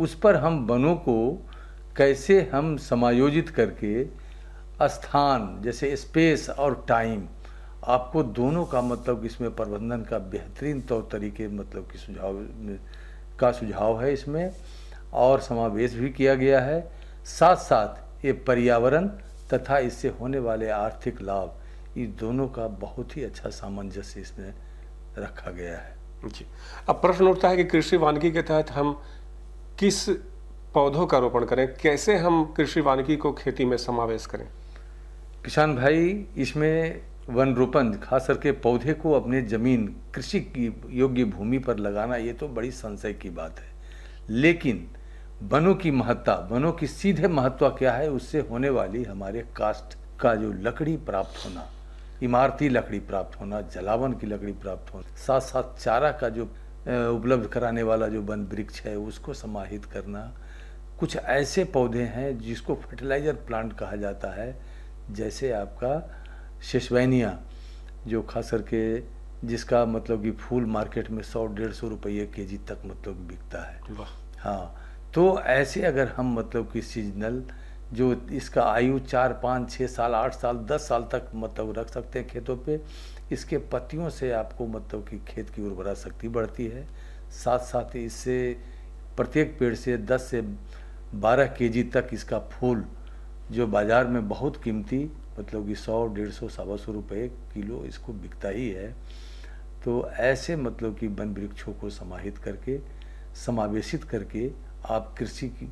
उस पर हम वनों को कैसे हम समायोजित करके स्थान जैसे स्पेस और टाइम, आपको दोनों का मतलब इसमें प्रबंधन का बेहतरीन तौर तरीके मतलब कि सुझाव है इसमें, और समावेश भी किया गया है। साथ साथ ये पर्यावरण तथा इससे होने वाले आर्थिक लाभ, इस दोनों का बहुत ही अच्छा सामंजस्य इसमें रखा गया है जी। अब प्रश्न उठता है कि कृषि वानिकी के तहत हम किस पौधों का रोपण करें, कैसे हम कृषि वानिकी को खेती में समावेश करें? किसान भाई, इसमें वन रोपण खास करके पौधे को अपने जमीन कृषि की योग्य भूमि पर लगाना, ये तो बड़ी संशय की बात है। लेकिन वनों की महत्ता, वनों की सीधे महत्व क्या है, उससे होने वाली हमारे काष्ठ का जो लकड़ी प्राप्त होना, इमारती लकड़ी प्राप्त होना, जलावन की लकड़ी प्राप्त होना, साथ साथ चारा का जो उपलब्ध कराने वाला जो वन वृक्ष है उसको समाहित करना। कुछ ऐसे पौधे हैं जिसको फर्टिलाइजर प्लांट कहा जाता है, जैसे आपका शेषवैनिया, जो खास करके जिसका मतलब कि फूल मार्केट में 100-150 रुपये केजी तक मतलब बिकता है। वाह। हाँ, तो ऐसे अगर हम मतलब कि सीजनल जो इसका आयु 4, 5, 6 साल, 8 साल, 10 साल तक मतलब रख सकते हैं खेतों पे। इसके पत्तियों से आपको मतलब कि खेत की उर्वरा शक्ति बढ़ती है। साथ साथ इससे प्रत्येक पेड़ से 10 से 12 केजी तक इसका फूल, जो बाज़ार में बहुत कीमती मतलब कि 100, 150, 125 रुपये किलो इसको बिकता ही है। तो ऐसे मतलब कि वन वृक्षों को समाहित करके, समावेशित करके आप कृषि की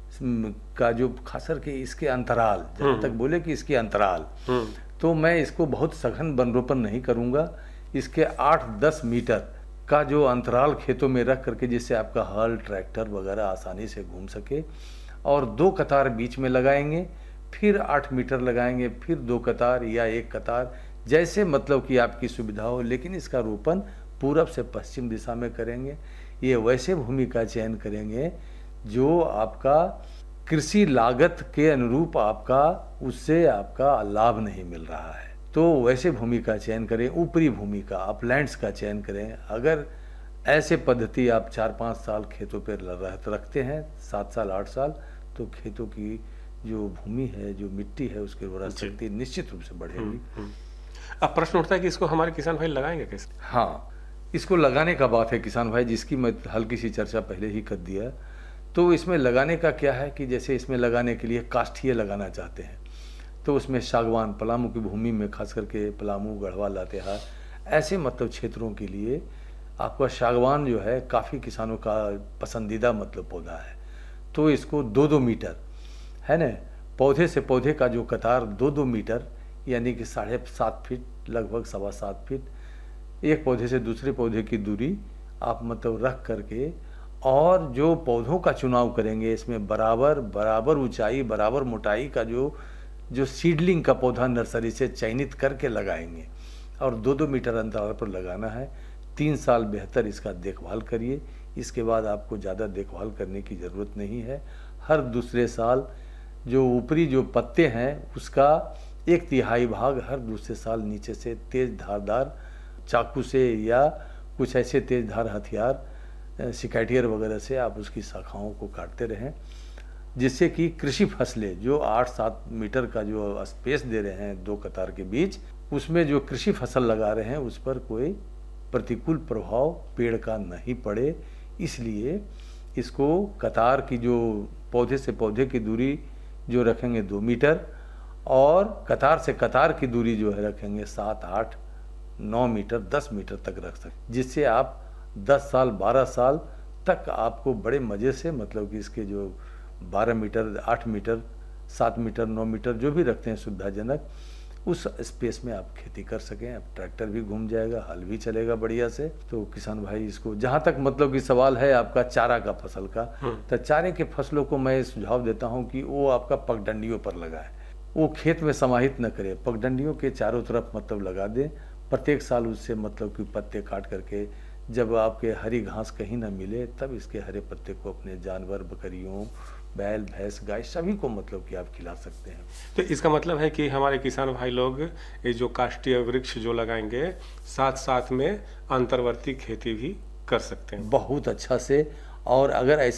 का जो खास करके इसके अंतराल, जहाँ तक बोले कि इसके अंतराल, तो मैं इसको बहुत सघन वन रोपण नहीं करूँगा। इसके 8-10 मीटर का जो अंतराल खेतों में रख करके, जिससे आपका हल, ट्रैक्टर वगैरह आसानी से घूम सके, और 2 कतार बीच में लगाएंगे, फिर 8 मीटर लगाएंगे, फिर 2 कतार या 1 कतार, जैसे मतलब कि आपकी सुविधा हो। लेकिन इसका रोपण पूरब से पश्चिम दिशा में करेंगे। ये वैसे भूमि का चयन करेंगे जो आपका कृषि लागत के अनुरूप आपका उससे आपका लाभ नहीं मिल रहा है, तो वैसे भूमि का चयन करें। ऊपरी भूमि का, अपलैंड्स का चयन करें। अगर ऐसे पद्धति आप 4-5 साल खेतों पर रखते हैं, 7 साल 8 साल, तो खेतों की जो भूमि है, जो मिट्टी है, उसकी उर्वरा शक्ति निश्चित रूप से बढ़ेगी। अब प्रश्न उठता है कि इसको हमारे किसान भाई लगाएंगे कैसे? हाँ, इसको लगाने का बात है किसान भाई, जिसकी मैं हल्की सी चर्चा पहले ही कर दिया। तो इसमें लगाने का क्या है कि जैसे इसमें लगाने के लिए काष्ठीय लगाना चाहते हैं, तो उसमें सागवान, पलामू की भूमि में खास करके पलामू, गढ़वा, लातेहार ऐसे मतलब क्षेत्रों के लिए आपका सागवान जो है काफ़ी किसानों का पसंदीदा मतलब पौधा है। तो इसको 2-2 मीटर है न, पौधे से पौधे का जो कतार 2-2 मीटर, यानी कि 7.5 फीट, लगभग 7.25 फीट, एक पौधे से दूसरे पौधे की दूरी आप मतलब रख करके, और जो पौधों का चुनाव करेंगे इसमें बराबर ऊंचाई, बराबर मोटाई का जो सीडलिंग का पौधा नर्सरी से चयनित करके लगाएंगे, और 2-2 मीटर अंतराल पर लगाना है। 3 साल बेहतर इसका देखभाल करिए। इसके बाद आपको ज़्यादा देखभाल करने की ज़रूरत नहीं है। हर दूसरे साल जो ऊपरी जो पत्ते हैं उसका 1/3 भाग हर दूसरे साल नीचे से तेज धारदार चाकू से या कुछ ऐसे तेज धार हथियार, सिकैटियर वगैरह से आप उसकी शाखाओं को काटते रहें, जिससे कि कृषि फसलें जो 8-7 मीटर का जो स्पेस दे रहे हैं 2 कतार के बीच, उसमें जो कृषि फसल लगा रहे हैं उस पर कोई प्रतिकूल प्रभाव पेड़ का नहीं पड़े। इसलिए इसको कतार की जो पौधे से पौधे की दूरी जो रखेंगे 2 मीटर, और कतार से कतार की दूरी जो है रखेंगे 7, 8, 9 मीटर, 10 मीटर तक रख सकते, जिससे आप 10 साल 12 साल तक आपको बड़े मज़े से मतलब कि इसके जो 12 मीटर, 8 मीटर, 7 मीटर, 9 मीटर जो भी रखते हैं सुविधाजनक, उस स्पेस में आप खेती कर सकें। अब ट्रैक्टर भी घूम जाएगा, हल भी चलेगा बढ़िया से। तो किसान भाई, इसको जहाँ तक मतलब कि सवाल है आपका चारा का फसल का, तो चारे के फसलों को मैं सुझाव देता हूँ कि वो आपका पगडंडियों पर लगाए, वो खेत में समाहित न करे, पगडंडियों के चारों तरफ मतलब लगा दें। प्रत्येक साल उससे मतलब कि पत्ते काट करके, जब आपके हरी घास कहीं ना मिले तब इसके हरे पत्ते को अपने जानवर, बकरियों, बैल, भैंस, गाय सभी को मतलब कि आप खिला सकते हैं। तो इसका मतलब है कि हमारे किसान भाई लोग ये जो काष्ठीय वृक्ष जो लगाएंगे, साथ साथ में अंतर्वर्ती खेती भी कर सकते हैं बहुत अच्छा से। और अगर